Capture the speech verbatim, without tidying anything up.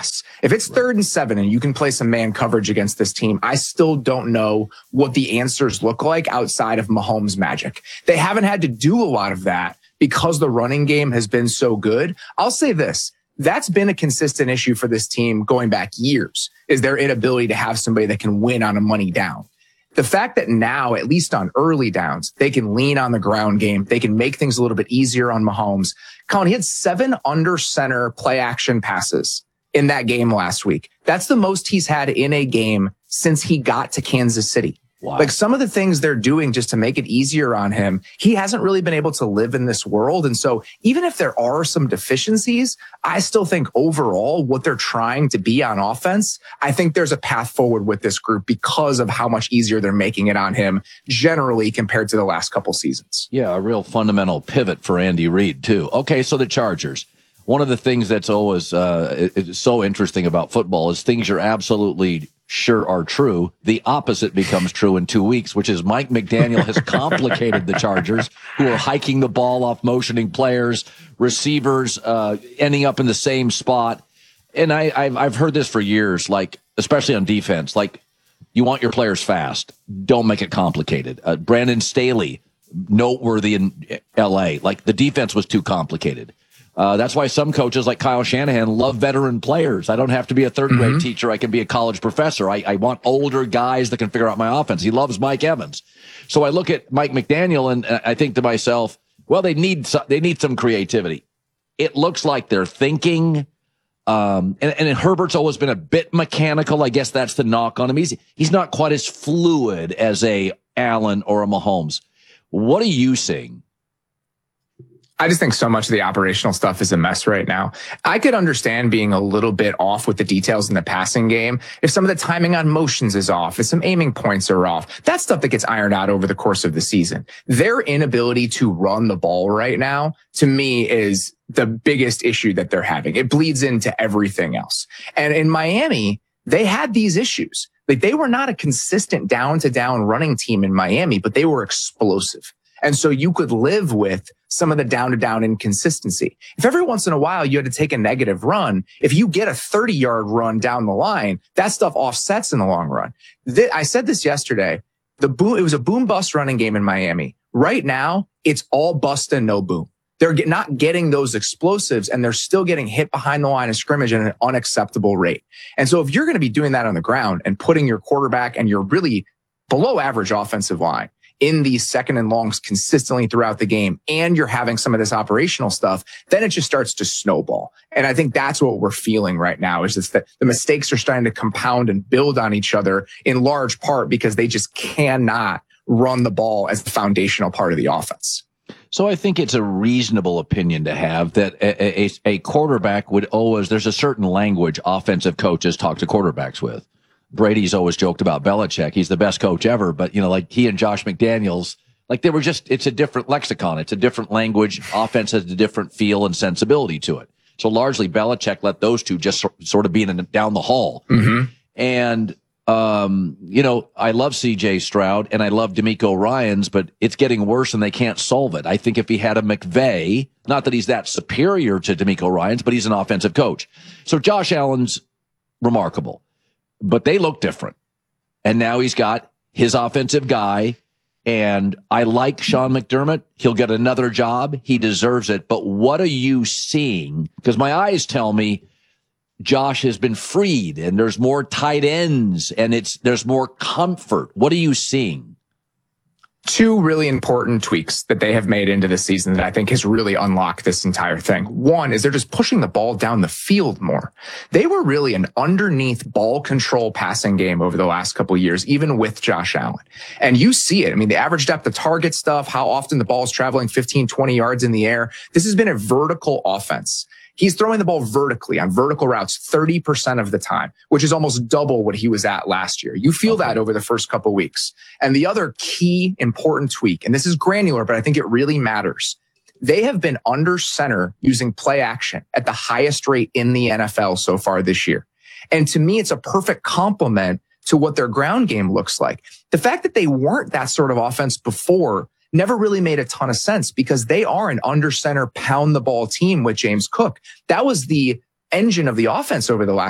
pass. If it's third and seven and you can play some man coverage against this team, I still don't know what the answers look like outside of Mahomes' magic. They haven't had to do a lot of that because the running game has been so good. I'll say this. That's been a consistent issue for this team going back years, is their inability to have somebody that can win on a money down. The fact that now, at least on early downs, they can lean on the ground game. They can make things a little bit easier on Mahomes. Colin, he had seven under center play action passes in that game last week. That's the most he's had in a game since he got to Kansas City. Wow. Like some of the things they're doing just to make it easier on him, he hasn't really been able to live in this world. And so even if there are some deficiencies, I still think overall what they're trying to be on offense, I think there's a path forward with this group because of how much easier they're making it on him generally compared to the last couple seasons. Yeah, a real fundamental pivot for Andy Reid too. Okay, so the Chargers. One of the things that's always uh, is so interesting about football is things you're absolutely sure are true. The opposite becomes true in two weeks, which is Mike McDaniel has complicated the Chargers, who are hiking the ball off motioning players, receivers uh, ending up in the same spot. And I, I've, I've heard this for years, like especially on defense, like you want your players fast. Don't make it complicated. Uh, Brandon Staley, noteworthy in L A, like the defense was too complicated. Uh, that's why some coaches like Kyle Shanahan love veteran players. I don't have to be a third grade mm-hmm. teacher. I can be a college professor. I, I want older guys that can figure out my offense. He loves Mike Evans. So I look at Mike McDaniel and I think to myself, well, they need, some, they need some creativity. It looks like they're thinking, um, and, and Herbert's always been a bit mechanical. I guess that's the knock on him. He's, he's not quite as fluid as a Allen or a Mahomes. What are you seeing? I just think so much of the operational stuff is a mess right now. I could understand being a little bit off with the details in the passing game. If some of the timing on motions is off, if some aiming points are off, that's stuff that gets ironed out over the course of the season. Their inability to run the ball right now, to me, is the biggest issue that they're having. It bleeds into everything else. And in Miami, they had these issues. Like they were not a consistent down to down running team in Miami, but they were explosive. And so you could live with some of the down-to-down inconsistency. If every once in a while you had to take a negative run, if you get a thirty-yard run down the line, that stuff offsets in the long run. I said this yesterday. The boom, it was a boom-bust running game in Miami. Right now, it's all bust and no boom. They're not getting those explosives, and they're still getting hit behind the line of scrimmage at an unacceptable rate. And so if you're going to be doing that on the ground and putting your quarterback and your really below-average offensive line in these second and longs consistently throughout the game, and you're having some of this operational stuff, then it just starts to snowball. And I think that's what we're feeling right now, is just that the mistakes are starting to compound and build on each other in large part because they just cannot run the ball as the foundational part of the offense. So I think it's a reasonable opinion to have that a, a, a quarterback would always, there's a certain language offensive coaches talk to quarterbacks with. Brady's always joked about Belichick. He's the best coach ever. But, you know, like he and Josh McDaniels, like they were just, it's a different lexicon. It's a different language. Offense has a different feel and sensibility to it. So largely Belichick let those two just sort of be in down the hall. Mm-hmm. And, um, you know, I love C J Stroud and I love DeMeco Ryans, but it's getting worse and they can't solve it. I think if he had a McVay, not that he's that superior to DeMeco Ryans, but he's an offensive coach. So Josh Allen's remarkable. But they look different. And now he's got his offensive guy. And I like Sean McDermott. He'll get another job. He deserves it. But what are you seeing? Because my eyes tell me Josh has been freed and there's more tight ends and it's there's more comfort. What are you seeing? Two really important tweaks that they have made into this season that I think has really unlocked this entire thing. One is they're just pushing the ball down the field more. They were really an underneath ball control passing game over the last couple of years, even with Josh Allen. And you see it. I mean, the average depth of target stuff, how often the ball is traveling fifteen, twenty yards in the air. This has been a vertical offense. He's throwing the ball vertically on vertical routes thirty percent of the time, which is almost double what he was at last year. You feel okay. that over the first couple of weeks. And the other key important tweak, and this is granular, but I think it really matters. They have been under center using play action at the highest rate in the N F L so far this year. And to me, it's a perfect complement to what their ground game looks like. The fact that they weren't that sort of offense before never really made a ton of sense because they are an under center pound the ball team with James Cook. That was the engine of the offense over the last